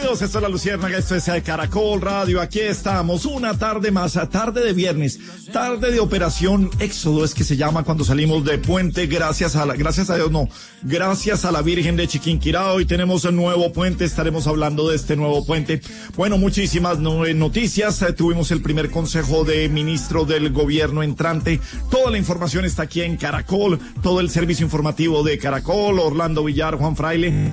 Bienvenidos, esto es La Luciérnaga, esto es Caracol Radio, aquí estamos, una tarde más, tarde de viernes, tarde de Operación Éxodo, es que se llama cuando salimos de puente, gracias a la Virgen de Chiquinquirá. Hoy tenemos un nuevo puente, estaremos hablando de este nuevo puente. Bueno, muchísimas noticias, tuvimos el primer consejo de ministro del gobierno entrante, toda la información está aquí en Caracol, todo el servicio informativo de Caracol, Orlando Villar, Juan Fraile.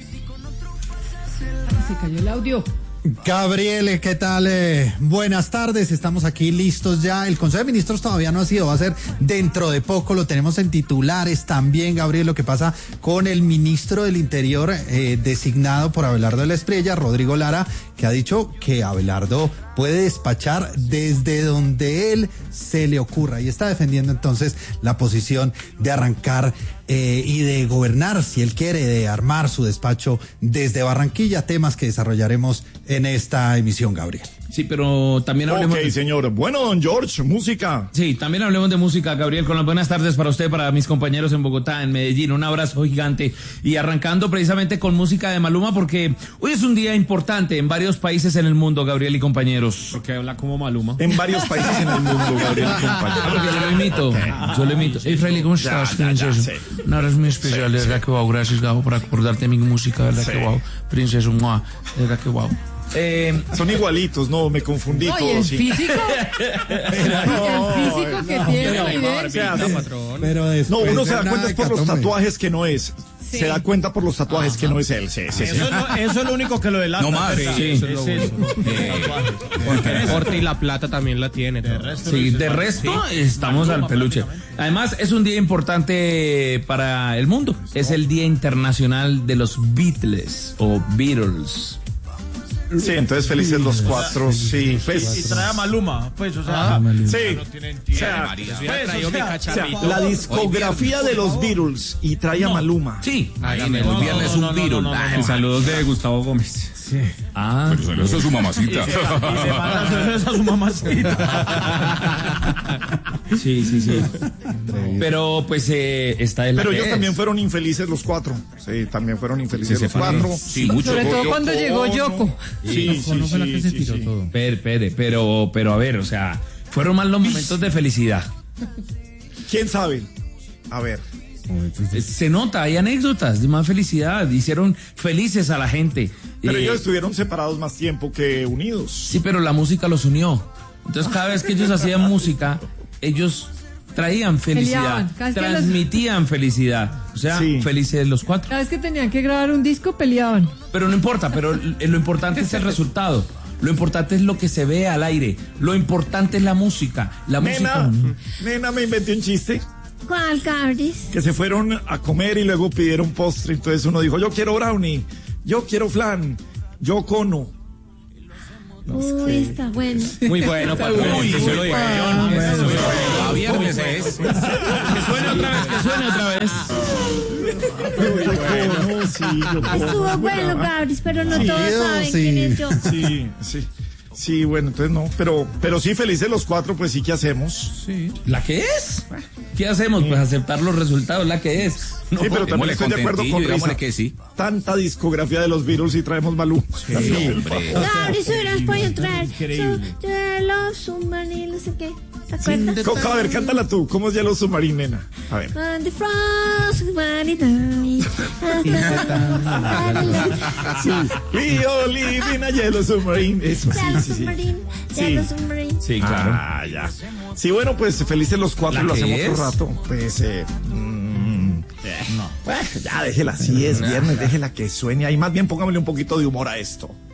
Se cayó el audio. Gabriel, ¿qué tal? Buenas tardes, estamos aquí listos ya. El Consejo de Ministros todavía no ha sido, va a ser dentro de poco, lo tenemos en titulares también, Gabriel, lo que pasa con el ministro del Interior designado por Abelardo de la Espriella, Rodrigo Lara, que ha dicho que Abelardo puede despachar desde donde él se le ocurra y está defendiendo entonces la posición de arrancar y de gobernar, si él quiere, de armar su despacho desde Barranquilla, temas que desarrollaremos en esta emisión, Gabriel. Sí, pero también hablemos... Ok, señor. Bueno, don George, música. Sí, también hablemos de música, Gabriel, con las buenas tardes para usted, para mis compañeros en Bogotá, en Medellín. Un abrazo gigante. Y arrancando precisamente con música de Maluma, porque hoy es un día importante en varios países en el mundo, Gabriel y compañeros. Porque habla como Maluma. En varios países en el mundo, Gabriel y compañeros. Porque yo lo imito. Israeli, ¿cómo estás? Sí. Un abrazo muy especial, de verdad que wow. Gracias, Gabo, por acordarte de mi música, de verdad que wow. Princeso, de verdad que wow. Son igualitos, no, me confundí No, todo. y el sí. físico. El físico que tiene. Pero No, uno se da cuenta es por los tatuajes que no es. Sí. Se da cuenta por los tatuajes que no es él. Sí. Eso es lo único que lo delata. No más, ¿verdad? sí. Eso es lo porque el corte y la plata también la tiene. Sí, de resto estamos al peluche. Además, es un día importante para el mundo. Es el Día Internacional de los Beatles o Beatles. Sí, entonces felices los cuatro, sí. Y trae a Maluma, pues, o sea, Sí. no tienen tiempo. La discografía de los Beatles y trae a Maluma. Sí, ahí en el viernes un Beatle. El saludo de Gustavo Gómez. Sí. Ah, Pero eso es su mamacita. Y se manda a su mamacita. Sí. Pero pues está el. Pero ellos también fueron infelices los cuatro. Sí, también fueron infelices los cuatro. Sí, mucho. Sobre todo cuando llegó Yoko. Sí. Pero a ver, o sea, fueron más los momentos de felicidad. ¿Quién sabe? A ver. Se nota, hay anécdotas de más felicidad, hicieron felices a la gente. Pero ellos estuvieron separados más tiempo que unidos. Sí, pero la música los unió. Entonces cada vez que ellos hacían música, ellos traían felicidad, Peleaban, transmitían felicidad. O sea, Sí. felices los cuatro. Cada vez que tenían que grabar un disco peleaban. Pero no importa, pero lo importante es el resultado. Lo importante es lo que se ve al aire. Lo importante es la música. La música. Nena, me inventé un chiste. ¿Cuál, Cabris? Que se fueron a comer y luego pidieron postre. Entonces uno dijo, yo quiero brownie, yo quiero flan, yo cono. Uy, está bueno. Muy bueno, patrón. Que se lo diga yo. A viernes es. Que suene otra vez. Estuvo bueno, Cabris, pero no todos saben quién es yo. Sí, bueno, entonces no, pero sí, felices los cuatro, pues sí, ¿qué hacemos? Sí. ¿La que es? ¿Qué hacemos? Pues aceptar los resultados, la que es. No, sí, pero también estoy de acuerdo con Risa. Que sí. Tanta discografía de los Beatles y traemos Maluma. Sí, hombre. Cabris, hubieras podido traer Yellow Submarine, no sé qué. ¿Te acuerdas? A ver, cántala tú. ¿Cómo es Yellow Submarine, nena? A ver. On the frost, when it dies. We all live in a Yellow Submarine. Eso, Yellow sí. Submarine, Yellow Submarine. Sí, claro. Ah, ya. Sí, bueno, pues felices los cuatro, ¿La lo que hacemos es? otro rato. Pues, No. bueno, ya déjela así, es viernes, déjela que sueñe. Ahí más bien póngamele un poquito de humor a esto.